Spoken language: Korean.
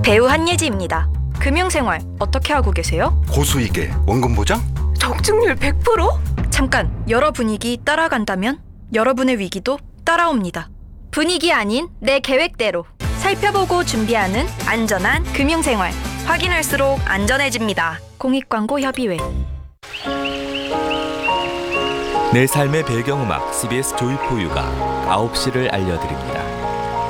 배우 한예지입니다. 금융생활 어떻게 하고 계세요? 고수익에 원금 보장? 적중률 100%? 잠깐, 여러 분위기 따라간다면 여러분의 위기도 따라옵니다. 분위기 아닌 내 계획대로 살펴보고 준비하는 안전한 금융생활. 확인할수록 안전해집니다. 공익광고협의회. 내 삶의 배경음악 CBS 조이포유가 9시를 알려드립니다.